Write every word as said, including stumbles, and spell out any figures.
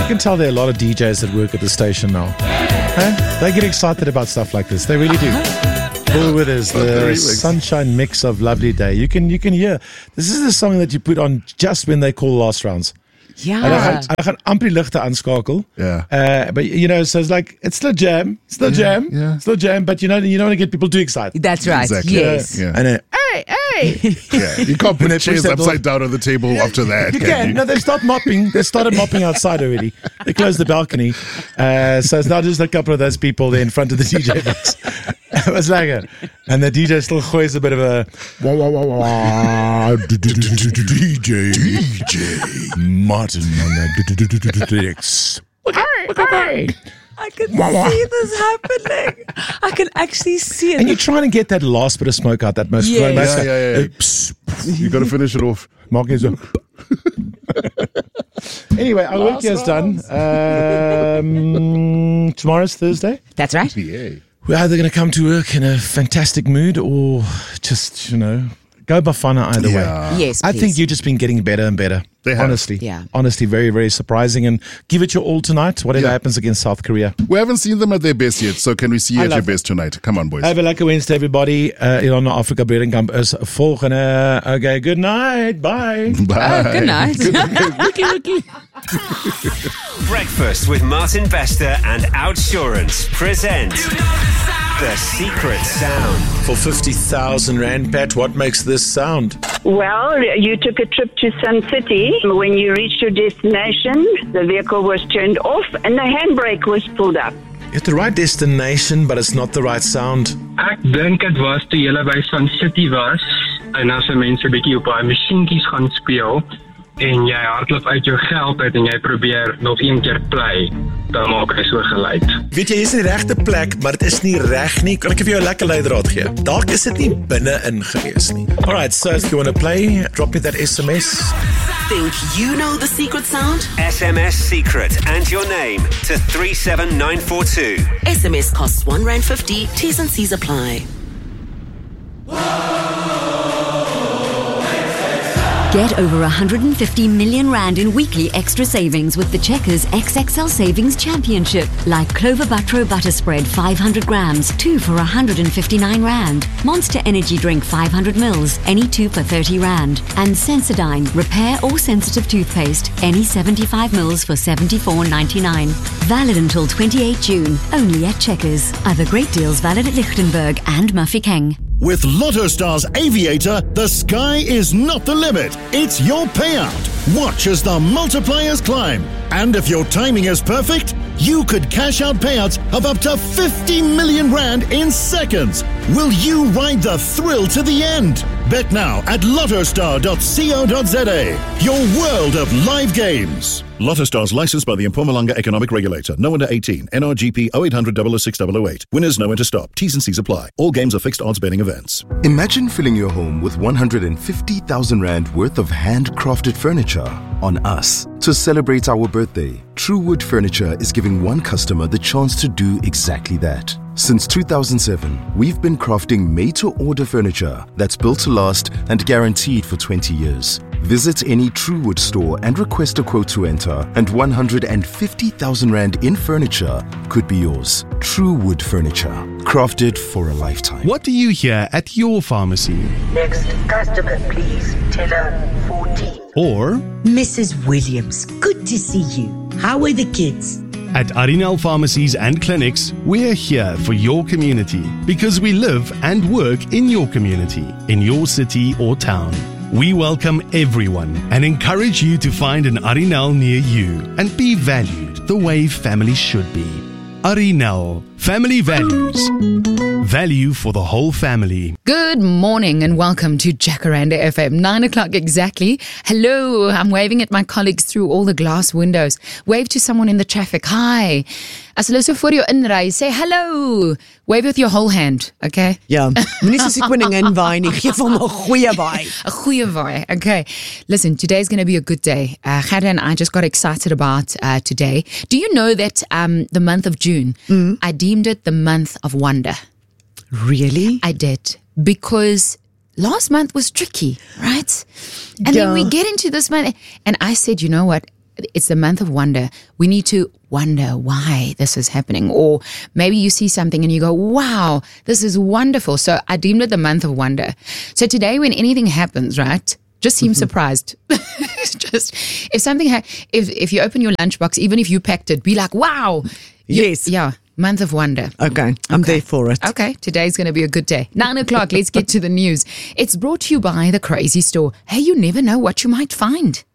can tell there are a lot of D Js that work at the station now. Huh? They get excited about stuff like this. They really do. Bill Withers, the Sunshine Mix of Lovely Day. You can you can hear. This is the song that you put on just when they call last rounds. Ja. En dan gaan, dan gaan amper die ligte aanskakel. Yeah. Uh, but you know, so it's like it's still jam, still Yeah, jam, yeah. still jam. But you know, you don't want to get people too excited. That's right. Exactly. Yes. Yeah. And then, hey, hey. Yeah. You can't put When they chairs push that upside down on the table after that. You can can. you? No, they start mopping. They started mopping outside already. They closed the balcony. Uh, so it's not just a couple of those people there in front of the D J box. It was like a, and the D J still goois a bit of a wah, wah, wah, wah, D J D J Martin on the decks. I can see this happening. I can actually see it. And you're trying to get that last bit of smoke out, that most Yes. most- Yeah, yeah, yeah. uh, pss, You got to finish it off. Mark is a- Anyway, our work here is done. Um, tomorrow's Thursday. That's right. Yeah. We're either going to come to work in a fantastic mood or just, you know, go Bafana either way. Yeah. Yes, I please. think you've just been getting better and better. They have. Honestly. Yeah. Honestly, very, very surprising. And give it your all tonight, whatever Yeah. happens against South Korea. We haven't seen them at their best yet, so can we see you I at your love best tonight? Come on, boys. Have a lekker Wednesday, everybody. Uh, Ilona Afrika Bredenkamp is volgende. Okay, good night. Bye. Bye. Oh, good night. Wiki, wiki. Breakfast with Martin Bester and Outsurance present The Secret Sound. For fifty thousand Rand, Pat, what makes this sound? Well, you took a trip to Sun City. When you reached your destination, the vehicle was turned off and the handbrake was pulled up. It's the right destination, but it's not the right sound. Ek dink dit was toe julle by Sun City was en as mense bietjie op daai masjienkies gaan speel en jy hardloop uit jou geld uit en jy probeer nog een keer play, dan maak hy so geluid. Weet jy, hier is die regte plek, maar dit is nie reg nie. Kan ek vir jou 'n lekker leidraad gee? Dalk is dit nie binne-in gewees nie. Alright, so if you want to play, drop me that S M S. Think you know the secret sound? S M S Secret and your name to three seven nine four two. S M S costs one rand fifty. T's and C's apply. Get over one hundred fifty million rand in weekly extra savings with the Checkers X X L Savings Championship. Like Clover Butro Butter Spread five hundred grams, two for one hundred fifty-nine rand. Monster Energy Drink five hundred mils, any two for thirty rand. And Sensodyne Repair or Sensitive Toothpaste, any seventy-five mils for seventy-four ninety-nine. Valid until twenty-eighth June, only at Checkers. Other great deals valid at Lichtenberg and Mafeking. With Lotto Stars Aviator, the sky is not the limit. It's your payout. Watch as the multipliers climb. And if your timing is perfect, you could cash out payouts of up to fifty million rand in seconds. Will you ride the thrill to the end? Bet now at lottostar dot co dot za. Your world of live games. Lotto Stars licensed by the Mpumalanga Economic Regulator. No under eighteen. N R G P oh eight hundred double oh six double oh eight. Winners know when to stop. T's and C's apply. All games are fixed odds betting events. Imagine filling your home with one hundred fifty thousand rand worth of handcrafted furniture on us. To celebrate our birthday, Truewood Furniture is giving one customer the chance to do exactly that. Since two thousand seven, we've been crafting made-to-order furniture that's built to last and guaranteed for twenty years. Visit any Truewood store and request a quote to enter, and one hundred fifty thousand rand in furniture could be yours. Truewood Furniture, crafted for a lifetime. What do you hear at your pharmacy? Next customer, please. Teller fourteen. Or Missus Williams, good to see you. How are the kids? at Arinal Pharmacies and Clinics, we're here for your community because we live and work in your community, in your city or town. We welcome everyone and encourage you to find an Arinal near you and be valued the way family should be. Arinal, family values. Value for the whole family. Good morning and welcome to Jacaranda F M. Nine o'clock exactly. Hello, I'm waving at my colleagues through all the glass windows. Wave to someone in the traffic. Hi. As hulle so voor jou inry, say hello. Wave with your whole hand, okay? Ja, moenie soos die koningin waai nie. Geef hom 'n goeie waai. A goeie waai, okay. Listen, today's going to be a good day. Uh, Gerda and I just got excited about uh, today. Do you know that um, the month of June, mm. I deemed it the month of wonder? Really? I did. Because last month was tricky, right? And yeah. then we get into this month, and I said, you know what? it's the month of wonder. We need to wonder why this is happening. Or maybe you see something and you go, wow, this is wonderful. So I deemed it the month of wonder. So today when anything happens, right, just seem mm-hmm. surprised. Just if something, ha- if if you open your lunchbox, even if you packed it, be like, wow. You, yes. Yeah. Month of wonder. Okay. I'm okay. there for it. Okay. Today's going to be a good day. Nine o'clock. Let's get to the news. It's brought to you by The Crazy Store. Hey, you never know what you might find.